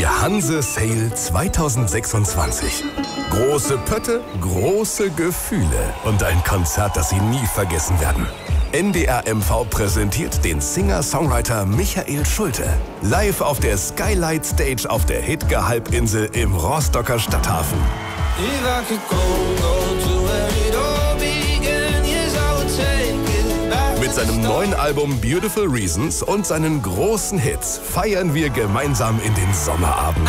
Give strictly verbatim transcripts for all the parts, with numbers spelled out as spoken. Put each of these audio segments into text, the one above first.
Die Hanse Sale zweitausendsechsundzwanzig. Große Pötte, große Gefühle und ein Konzert, das Sie nie vergessen werden. N D R M V präsentiert den Singer-Songwriter Michael Schulte. Live auf der Skylight Stage auf der Hidge-Halbinsel im Rostocker Stadthafen. Mit seinem neuen Album Beautiful Reasons und seinen großen Hits feiern wir gemeinsam in den Sommerabend.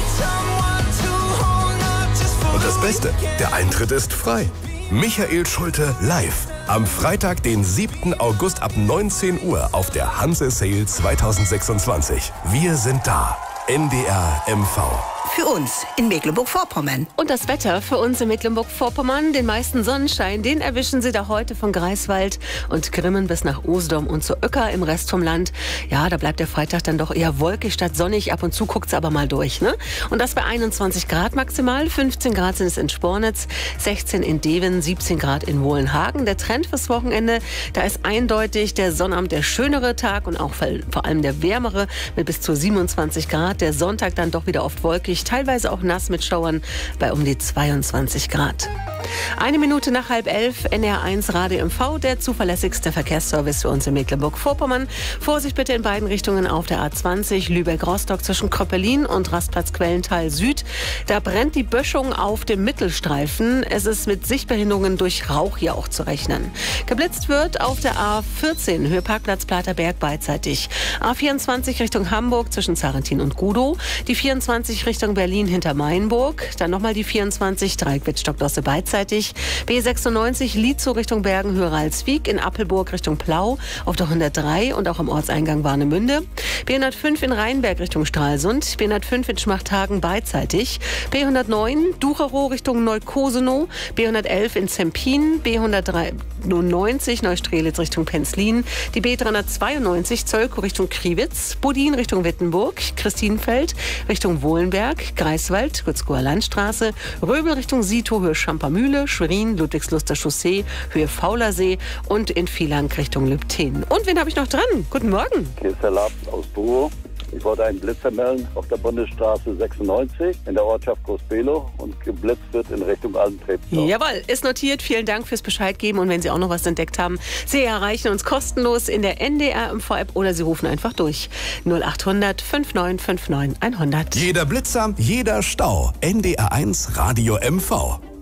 Und das Beste, der Eintritt ist frei. Michael Schulte live. Am Freitag, den siebten August ab neunzehn Uhr auf der Hanse Sale zweitausendsechsundzwanzig. Wir sind da. N D R M V. Für uns in Mecklenburg-Vorpommern. Und das Wetter für uns in Mecklenburg-Vorpommern, den meisten Sonnenschein, den erwischen Sie da heute von Greifswald und Grimmen bis nach Usedom und zu Oecker im Rest vom Land. Ja, da bleibt der Freitag dann doch eher wolkig statt sonnig. Ab und zu guckt es aber mal durch, ne? Und das bei einundzwanzig Grad maximal. fünfzehn Grad sind es in Spornitz, sechzehn in Deven, siebzehn Grad in Wohlenhagen. Der Trend fürs Wochenende, da ist eindeutig der Sonnabend der schönere Tag und auch vor allem der wärmere mit bis zu siebenundzwanzig Grad. Der Sonntag dann doch wieder oft wolkig, teilweise auch nass mit Schauern bei um die zweiundzwanzig Grad. Eine Minute nach halb elf, N R eins Radio M V, der zuverlässigste Verkehrsservice für uns in Mecklenburg-Vorpommern. Vorsicht bitte in beiden Richtungen auf der A zwanzig, Lübeck-Rostock zwischen Kroppelin und Rastplatz Quellental Süd. Da brennt die Böschung auf dem Mittelstreifen. Es ist mit Sichtbehinderungen durch Rauch hier auch zu rechnen. Geblitzt wird auf der A vierzehn, Höhe Parkplatz Platerberg beidseitig. A vierundzwanzig Richtung Hamburg zwischen Zarentin und Gudow. Die vierundzwanzig Richtung Berlin hinter Mainburg. Dann nochmal die vierundzwanzig, Dreieck Wittstock-Dosse beidseitig. B sechsundneunzig Lietzow Richtung Bergen, Höhe Ralswiek. In Appelburg Richtung Plau auf der hundertdrei und auch am Ortseingang Warnemünde. B hundertfünf in Rheinberg Richtung Stralsund. B hundertfünf in Schmachthagen beidseitig. B hundertneun Ducherow Richtung Neukosenow. B hundertelf in Zempin. B hundertneunzig Neustrelitz Richtung Penzlin. Die B dreihundertzweiundneunzig Zölkow Richtung Kriwitz. Budin Richtung Wittenburg. Christinfeld Richtung Wohlenberg. Greifswald, Gützkower Landstraße. Röbel Richtung Sito, Höhe Schampermühle. Schwerin, Ludwigsluster Chaussee, Höhe Faulersee und in Villach Richtung Lübten. Und wen habe ich noch dran? Guten Morgen. Hier ist der Lab aus Buo. Ich wollte einen Blitzer melden auf der Bundesstraße sechsundneunzig in der Ortschaft Groß-Below und geblitzt wird in Richtung Altentreptow. Jawohl, ist notiert. Vielen Dank fürs Bescheid geben. Und wenn Sie auch noch was entdeckt haben, Sie erreichen uns kostenlos in der N D R M V-App oder Sie rufen einfach durch. null achthundert fünfundneunzig neunundfünfzig neunhundert. Jeder Blitzer, jeder Stau. N D R eins Radio M V.